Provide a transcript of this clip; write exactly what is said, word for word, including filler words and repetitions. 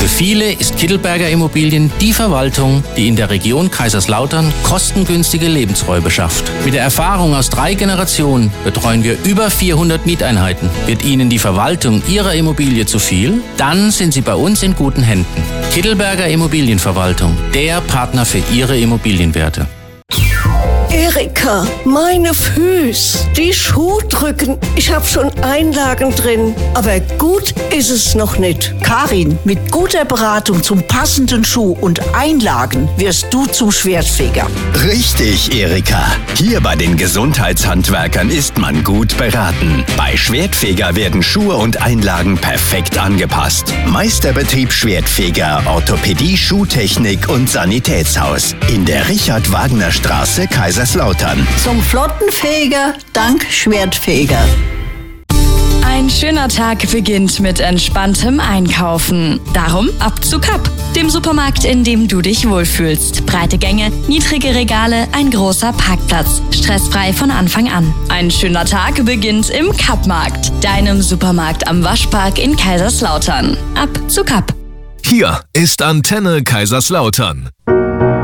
viele ist Kittelberger Immobilien die Verwaltung, die in der Region Kaiserslautern kostengünstige Lebensräume schafft. Mit der Erfahrung aus drei Generationen betreuen wir über vierhundert Mieteinheiten. Wird Ihnen die Verwaltung Ihrer Immobilie zu viel? Dann sind Sie bei uns in guten Händen. Kittelberger Immobilienverwaltung, der Partner für Ihre Immobilienwerte. Erika, meine Füße, die Schuhe drücken. Ich habe schon Einlagen drin, aber gut ist es noch nicht. Karin, mit guter Beratung zum passenden Schuh und Einlagen wirst du zum Schwertfeger. Richtig, Erika. Hier bei den Gesundheitshandwerkern ist man gut beraten. Bei Schwertfeger werden Schuhe und Einlagen perfekt angepasst. Meisterbetrieb Schwertfeger, Orthopädie, Schuhtechnik und Sanitätshaus. In der Richard-Wagner-Straße, Kaiserslautern. Zum Flottenfeger, dank Schwertfeger. Ein schöner Tag beginnt mit entspanntem Einkaufen. Darum ab zu Kapp, dem Supermarkt, in dem du dich wohlfühlst. Breite Gänge, niedrige Regale, ein großer Parkplatz. Stressfrei von Anfang an. Ein schöner Tag beginnt im Kappmarkt, deinem Supermarkt am Waschpark in Kaiserslautern. Ab zu Kapp. Hier ist Antenne Kaiserslautern.